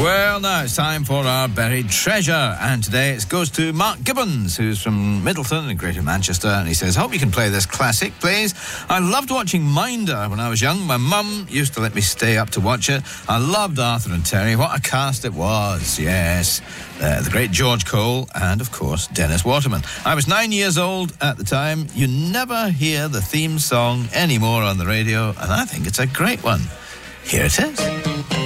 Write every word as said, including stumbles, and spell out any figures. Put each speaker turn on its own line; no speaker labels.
Well, now it's time for our buried treasure, and today it goes to Mark Gibbons, who's from Middleton in Greater Manchester, and he says, hope you can play this classic, please. I loved watching Minder when I was young. My mum used to let me stay up to watch it. I loved Arthur and Terry. What a cast it was, yes. Uh, the great George Cole and, of course, Dennis Waterman. I was nine years old at the time. You never hear the theme song anymore on the radio, and I think it's a great one. Here it is.